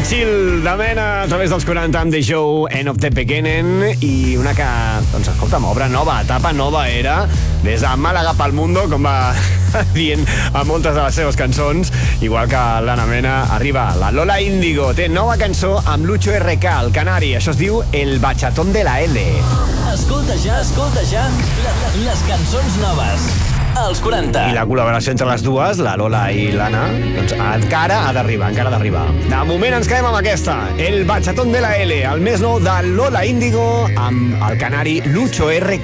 Chill de Mena a través dels 40 amb The Show, End of the Beginning, i una que, doncs escolta'm, obra nova, etapa nova era, des de Màlaga pel Mundo, com va dient a moltes de les seves cançons, igual que l'Anna Mena, arriba la Lola Índigo, té nova cançó amb Lucho RK, el canari, això es diu El Bachatón de la L. Escolta ja les cançons noves. Als 40. I la col·laboració entre les dues, la Lola i l'Anna, doncs encara ha d'arribar. De moment ens quedem amb aquesta, El Bachatón de la L, el més nou de Lola Índigo amb el canari Lucho RK.